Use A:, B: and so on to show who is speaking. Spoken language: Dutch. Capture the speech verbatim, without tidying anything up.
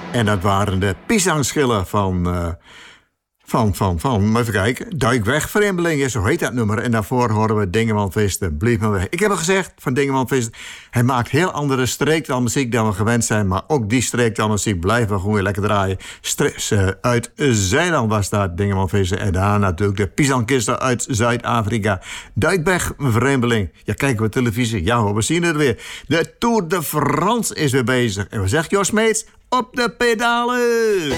A: En dat waren de pisangschillen van... Uh, Van, van, van, even kijken. Duikweg, Vreemdelingen, zo heet dat nummer. En daarvoor horen we Dingeman Visten, Blijf maar weg. Ik heb al gezegd van Dingeman Visten, hij maakt heel andere streektaal muziek dan we gewend zijn. Maar ook die streektaal muziek blijven we gewoon weer lekker draaien. Stress uh, uit Zeeland was dat, Dingeman Visten. En daarna natuurlijk de Pisangkisten uit Zuid-Afrika. Duikweg, Vreemdeling. Ja, kijken we televisie? Ja hoor, we zien het weer. De Tour de France is weer bezig. En we zeggen, Jos Smeets, op de pedalen!